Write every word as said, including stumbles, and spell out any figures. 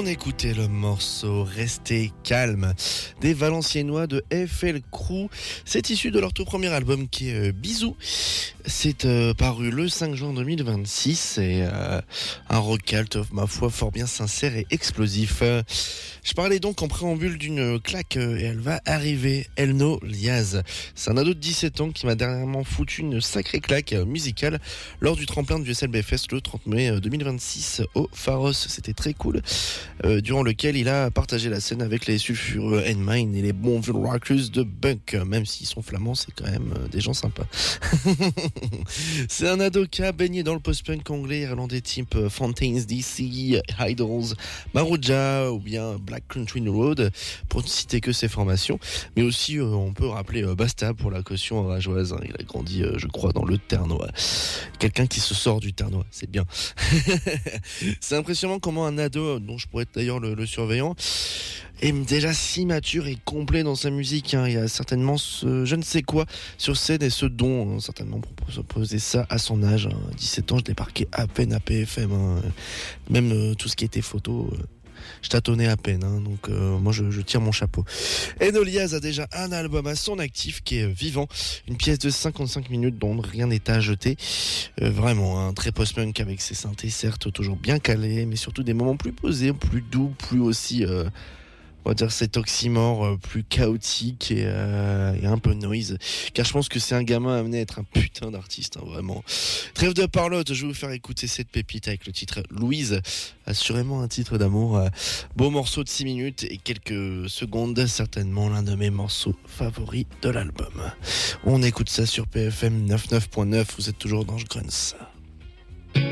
écoutait le morceau Restez calme des Valenciennois de F L Crew. C'est issu de leur tout premier album qui est euh, Bisous. C'est euh, paru le cinq juin deux mille vingt-six et euh, un rock alt, ma foi, fort bien sincère et explosif. Euh, je parlais donc en préambule d'une claque euh, et elle va arriver. Elno Liaz. C'est un ado de dix-sept ans qui m'a dernièrement foutu une sacrée claque euh, musicale lors du tremplin du S L B Fest le trente mai deux mille vingt-six au Pharos. C'était très cool. Euh, durant lequel il a partagé la scène avec les sulfureux N-Mine et les bons vieux rockers de Bunk. Même s'ils sont flamands, c'est quand même euh, des gens sympas. C'est un ado qui a baigné dans le post-punk anglais irlandais type euh, Fontaines D C, Idols, Maruja ou bien Black Country Road, pour ne citer que ses formations. Mais aussi, euh, on peut rappeler euh, Basta pour la caution rageoise. Hein. Il a grandi, euh, je crois, dans le Ternois. Quelqu'un qui se sort du Ternois, c'est bien. C'est impressionnant comment un ado, dont je pourrais être d'ailleurs le, le surveillant, est déjà si mature et complet dans sa musique. Hein. Il y a certainement ce je ne sais quoi sur scène et ce don, hein, certainement pour proposer ça à son âge. Hein. dix-sept ans, je débarquais à peine à P F M. Hein. Même euh, tout ce qui était photo, euh, je tâtonnais à peine. Hein. Donc euh, moi, je, je tire mon chapeau. Elno Liaz a déjà un album à son actif qui est vivant. Une pièce de cinquante-cinq minutes dont rien n'est à jeter. Euh, vraiment, un hein, très post-punk avec ses synthés, certes toujours bien calés, mais surtout des moments plus posés, plus doux, plus aussi... Euh, on va dire cet oxymore euh, plus chaotique et, euh, et un peu noise, car je pense que c'est un gamin amené à être un putain d'artiste, hein, vraiment. Trêve de parlotte, je vais vous faire écouter cette pépite avec le titre Louise, assurément un titre d'amour. Euh, beau morceau de six minutes et quelques secondes, certainement l'un de mes morceaux favoris de l'album. On écoute ça sur P F M quatre-vingt-neuf point neuf, vous êtes toujours dans Grunts.